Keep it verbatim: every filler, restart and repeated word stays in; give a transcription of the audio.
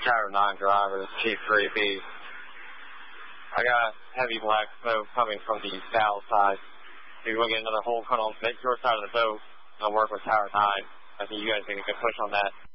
Tower nine driver, this is Chief three B. I got heavy black smoke coming from the south side. If you want to get another hole cut on the your side of the boat, I'll work with Tower nine. I think you guys make a good push on that.